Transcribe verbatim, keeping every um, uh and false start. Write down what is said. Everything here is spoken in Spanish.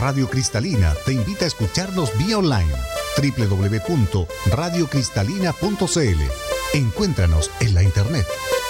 Radio Cristalina te invita a escucharnos vía online doble u doble u doble u punto radio cristalina punto c l. Encuéntranos en la internet.